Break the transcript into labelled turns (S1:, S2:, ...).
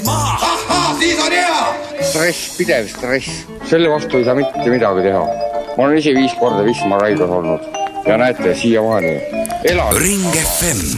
S1: maha. Ahhaa, siis on hea.
S2: Stress, pidev stress. Selle vastu ei saa mitte midagi teha. Ma olen ise 5 korda Wismar haiglas olnud ja näete, siiamaani elan.
S3: Ring FM